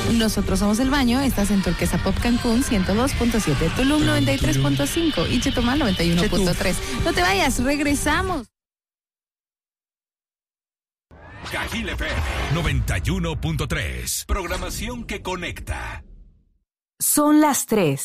Nosotros somos El Baño, estás en Turquesa Pop Cancún 102.7, Tulum 93.5 y Chetumal 91.3. No te vayas, regresamos. Cajil FM 91.3. Programación que conecta. Son las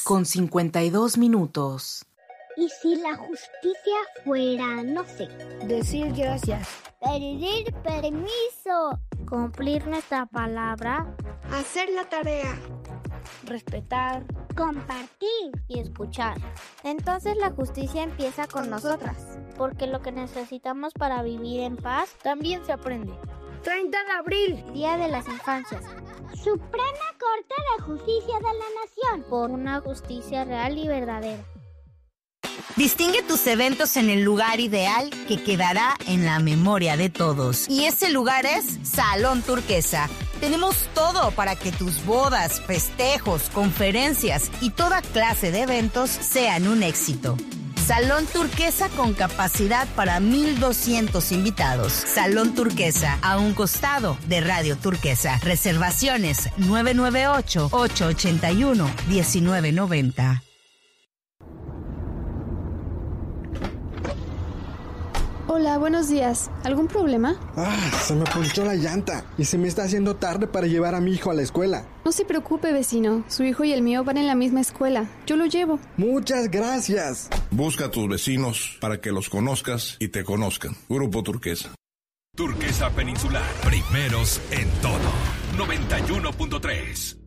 3:52. ¿Y si la justicia fuera, no sé, decir gracias, pedir permiso, cumplir nuestra palabra, hacer la tarea, respetar, compartir y escuchar? Entonces la justicia empieza con nosotras, porque lo que necesitamos para vivir en paz también se aprende. 30 de abril, Día de las Infancias. Suprema Corte de Justicia de la Nación, por una justicia real y verdadera. Distingue tus eventos en el lugar ideal que quedará en la memoria de todos. Y ese lugar es Salón Turquesa. Tenemos todo para que tus bodas, festejos, conferencias y toda clase de eventos sean un éxito. Salón Turquesa con capacidad para 1,200 invitados. Salón Turquesa, a un costado de Radio Turquesa. Reservaciones 998-881-1990. Hola, buenos días. ¿Algún problema? Se me ponchó la llanta y se me está haciendo tarde para llevar a mi hijo a la escuela. No se preocupe, vecino. Su hijo y el mío van en la misma escuela. Yo lo llevo. Muchas gracias. Busca a tus vecinos para que los conozcas y te conozcan. Grupo Turquesa. Turquesa Peninsular. Primeros en todo. 91.3.